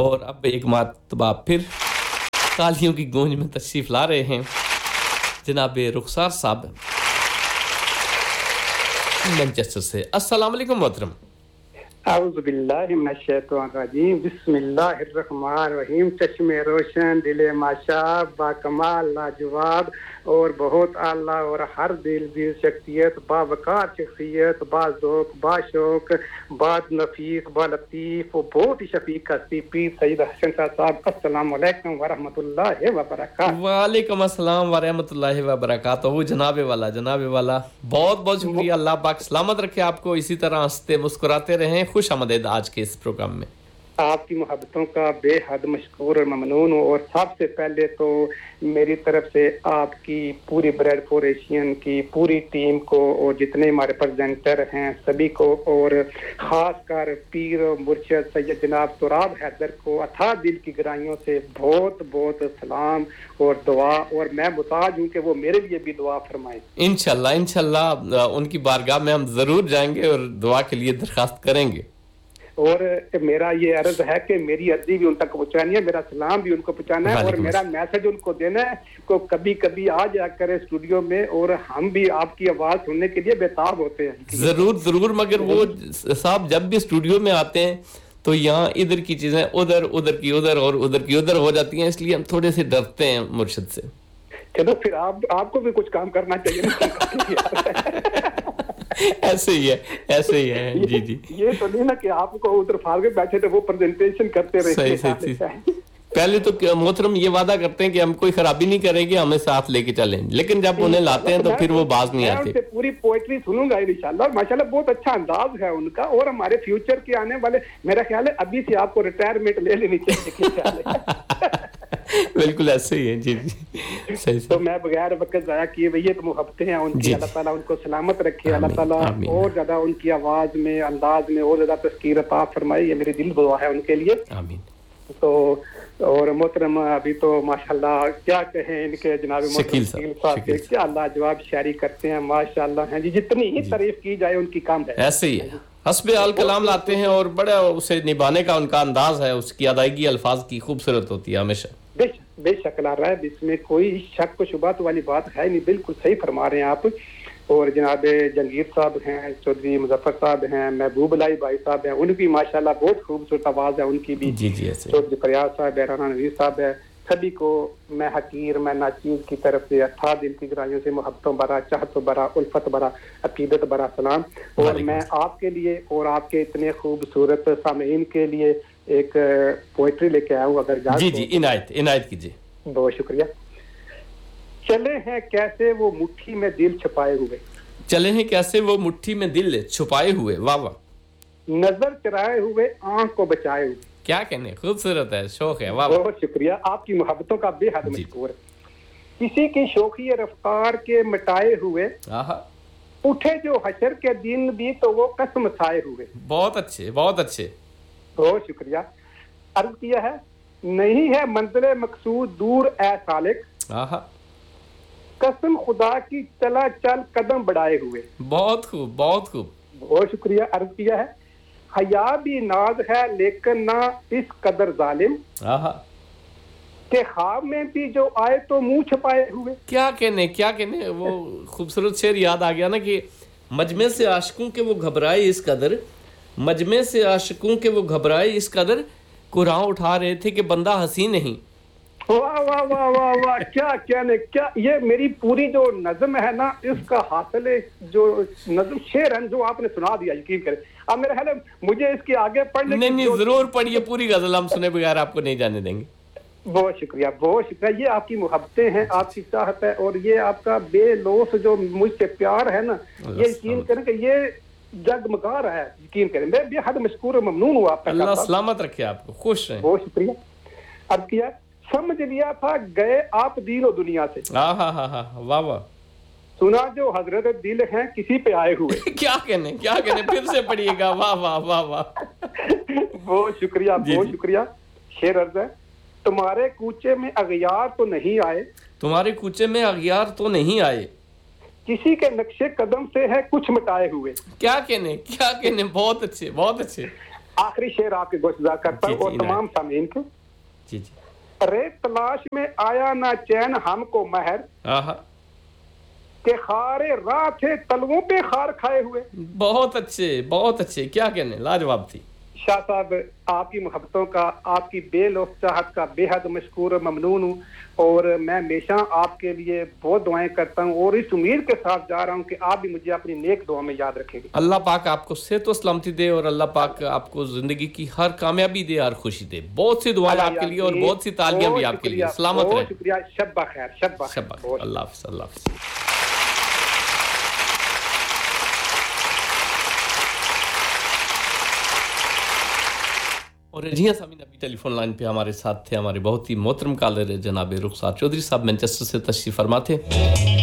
और अब एक मरतबा फिर तालियों की गूंज में तशरीफ ला रहे हैं जनाब रुखसार साहब मैनचेस्टर से। अस्सलाम वालेकुम मोहतरम। आऊज़ु बिल्लाहि मिनश शैतानिर रजीम, बिस्मिल्लाहिर रहमानिर रहीम। चश्मे रोशन, दिले माशा, बाकमाल लाजवाब और बहुत आला और हर दिल दी शख्सियत, बावकार शख्सियत, बाज़ौक़, बाशौक़, बाद नफीस, बा लतीफ़ और बहुत ही शफीक हस्ती पीर सईद हसन शाह साहब, अस्सलाम वालेकुम व रहमतुल्लाहि व बरकातहू। वालेकुम अस्सलाम व रहमतुल्लाहि व बरकातहू। जनाबे वाला बहुत बहुत शुक्रिया। अल्लाह पाक सलामत रखे आपको, इसी तरह हंसते मुस्कुराते रहें। खुश आमदीद आज के इस प्रोग्राम में। आपकी मोहब्बतों का बेहद मशकूर और ममनून हूँ। और सबसे पहले तो मेरी तरफ से आपकी पूरी ब्रेड फॉर एशियन की पूरी टीम को और जितने हमारे प्रेजेंटर हैं सभी को, और ख़ास कर पीर और मुर्शद सैयद जनाब तुराब हैदर को अथाह दिल की गहराइयों से बहुत बहुत सलाम और दुआ, और मैं मुताज हूँ कि वो मेरे लिए भी दुआ फरमाएं। इंशाल्लाह उनकी बारगाह में हम ज़रूर जाएंगे और दुआ के लिए दरख्वास्त करेंगे। और मेरा ये अर्ज है कि मेरी अर्जी भी उन तक पहुंचानी है, मेरा सलाम भी उनको पहुंचाना है, और मेरा मैसेज उनको देना है को कभी कभी आ जा करे स्टूडियो में, और हम भी आपकी आवाज सुनने के लिए बेताब होते हैं। जरूर, मगर वो साहब जब भी स्टूडियो में आते हैं तो यहाँ इधर की चीजें उधर की उधर और उधर की उधर हो जाती हैं, इसलिए हम थोड़े से डरते हैं मुर्शिद से। चलो फिर आपको भी कुछ काम करना चाहिए ना। ऐसे ही है जी। ये तो नहीं ना कि आपको उधर फाड़ के बैठे थे वो प्रेजेंटेशन करते रहे। सही। पहले तो मोहतरम ये वादा करते हैं कि हम कोई खराबी नहीं करेंगे, हमें साथ लेके चलें, लेकिन जब उन्हें लाते हैं तो फिर वो बाज नहीं आते। पूरी पोएट्री सुनूंगा इंशाल्लाह। माशाल्लाह बहुत अच्छा अंदाज है उनका, और हमारे फ्यूचर के आने वाले, मेरा ख्याल है अभी से आपको रिटायरमेंट ले लेनी चाहिए। बिल्कुल ऐसे ही है जी। सही। तो मैं बगैर वक्त जाया किए भैया तो मोहब्बतें हैं उनकी, अल्लाह ताला उनको सलामत रखे, अल्लाह ताला और ज्यादा उनकी आवाज में अंदाज में और ज्यादा तस्कीर अता फरमाए, ये मेरी दिल दुआ है उनके लिए। आमीन। तो और मोहतरम अभी तो माशाल्लाह क्या कहें इनके जनाब शकील साहब के क्या लाजवाब शायरी करते हैं माशाल्लाह हैं जी, जितनी ही तारीफ की जाए उनकी कम है। ऐसे ही है, हस्बे अल कलाम लाते हैं और बड़ा उसे निभाने का उनका अंदाज है, उसकी अदायगी अल्फाज की खूबसूरत होती है हमेशा। बेशक ला रहा है, इसमें कोई शक व शुबहत वाली बात है नहीं, बिल्कुल सही फरमा रहे हैं आप। और जनाब जंगीर साहब हैं, चौधरी मुजफ्फर साहब हैं, महबूब अलाई भाई साहब हैं, उनकी माशाल्लाह बहुत खूबसूरत आवाज़ है उनकी भी। जी चौधरी फरियाद साहब है, राना नवीर साहब है, सभी को मैं हकीर मैं नाचीज़ की तरफ से अथाह दिल की गहराइयों से मोहब्बतों भरा, चाहतों भरा, उल्फत भरा, अकीदत भरा सलाम। और मैं आपके लिए और आपके इतने खूबसूरत सामीन के लिए एक पोइट्री लेके आया हूँ, अगर जी इनायत कीजिए। बहुत शुक्रिया। चले हैं कैसे वो मुट्ठी में दिल छुपाए हुए, चले हैं कैसे वो मुट्ठी में दिल छुपाए हुए, वाह वाह, नजर चुराए हुए आंख को बचाए हुए। क्या कहने, खूबसूरत है, शौक है, वाह। बहुत शुक्रिया, आपकी मोहब्बतों का बेहद मशकूर। किसी की शौखी रफ्तार के मिटाए हुए, उठे जो हशर के दिन भी तो वो कसम खाए हुए। बहुत अच्छे। बहुत शुक्रिया। अर्ज किया है, नहीं है मंजिल मकसूद दूर ए सालिक, कसम खुदा की चला चल कदम बढ़ाए हुए। बहुत खूब। बहुत शुक्रिया। अर्ज किया है, हया भी नाज है लेकिन ना इस कदर जालिम, के ख्वाब में भी जो आए तो मुंह छुपाए हुए। क्या कहने वो खूबसूरत शेर याद आ गया ना कि मजमे से आशिकों के वो घबराए इस कदर, मजमे से आशिकों के वो घबराए इस कदर, कुरान उठा रहे थे कि बंदा हंसी नहीं। वाह वाह वाह वाह वाह, क्या ये मेरी पूरी जो नज़म है ना, इसका हासिल जो नज़म शेर है जो आपने सुना दिया, यकीन करें। अब मेरा ख्याल है मुझे इसके आगे पढ़ने नहीं जरूर पढ़िए, पूरी गजल हम सुने बगैर आपको नहीं जाने देंगे। बहुत शुक्रिया। ये आपकी मोहब्बतें हैं, आपकी चाहत है, और ये आपका बेलौस जो मुझसे प्यार है ना, ये यकीन करें कि ये जगमगा रहा है, यकीन करें। मैं बेहद मशकूर और ममनून हूँ आपका। अल्लाह सलामत रखे आपको, खुश रहें। बहुत शुक्रिया। अब किया समझ लिया था गए आप दीन और दुनिया से, वाह वाह, सुना जो हजरत दिल हैं किसी पे आए हुए। क्या कहने फिर से पढ़िएगा। वाह वाह वाह वाह। बहुत शुक्रिया। शेर अर्ज है, तुम्हारे कूचे में अगियार तो नहीं आए, तुम्हारे कूचे में अगियार तो नहीं आए, किसी के नक्शे कदम से है कुछ मिटाए हुए। क्या कहने बहुत अच्छे। आखिरी शेर आपके गुज़ार करता हूँ और तमाम सामीन को। जी जी। रे तलाश में आया ना चैन हमको महर, के खारे राह थे तलवों पे खार खाए हुए। बहुत अच्छे, क्या कहने, लाजवाब थी। शाह साहब, आपकी मोहब्बतों का, आपकी बेलौस चाहत का बेहद मशकूर और ममनून हूँ, और मैं हमेशा आपके लिए बहुत दुआएं करता हूँ और इस उम्मीद के साथ जा रहा हूँ कि आप भी मुझे अपनी नेक दुआ में याद रखेंगे। अल्लाह पाक आपको सेहत और सलामती दे और अल्लाह पाक आपको जिंदगी की हर कामयाबी दे और खुशी दे। बहुत सी दुआएं आपके लिए और बहुत सी तालियां भी आपके लिए। सलामत रहे। शुक्रिया। शब्बा खैर। शब्बा। अल्लाह हाफ़िज़। और जी सामीन, अभी टेलीफोन लाइन पे हमारे साथ थे हमारे बहुत ही मोहतरम कॉलर जनाब रुखसार चौधरी साहब, मैनचेस्टर से तशरीफ फरमा थे।